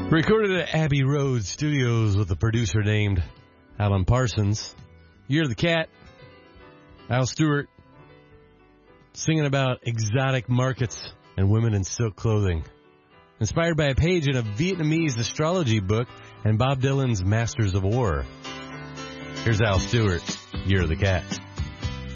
Recorded at Abbey Road Studios with a producer named Alan Parsons. Year the Cat, Al Stewart, singing about exotic markets and women in silk clothing. Inspired by a page in a Vietnamese astrology book and Bob Dylan's Masters of War. Here's Al Stewart, Year of the Cat.